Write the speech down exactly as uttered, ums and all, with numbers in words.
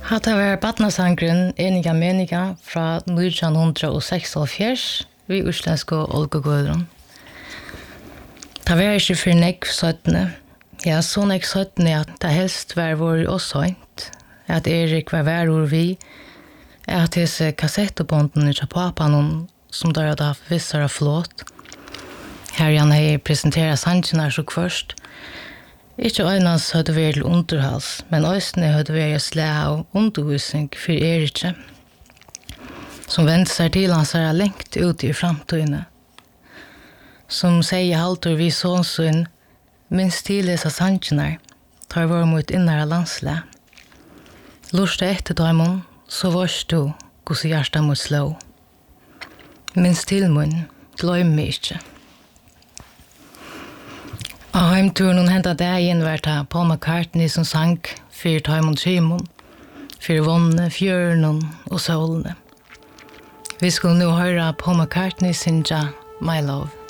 Hatta var badnasangren Eniga Meniga fra nitton seksogfjørs vi uslenske Olgegødron. Det var ikke for nekv søttene. Ja, så nekv søttene at det helst var vår også høynt. At Erik var værord vi. At disse kassettebåndene til papaen som der hadde haft visser og flåt. Her igjen har jeg presenteret sannsjoner så først. Ikke øynens hadde vært til underhals, men øynene hadde vært slag av undervisning for Erik, som vendte seg til hans her lengt ut i fremtiden. Som sier halvtor vi sånsyn, minst tidligere sannsjoner, tar vår mot innere landslag. Lurste etter dømmen, så varst du, hvordan hjertet mot slå. Minst til mun, gløym meg ikke. Og heimturen hentet dagen var det Paul McCartney som sang for Taimund Simon, for vånne, fjørnen og solene. Vi skulle nå høre Paul McCartney synge My Love.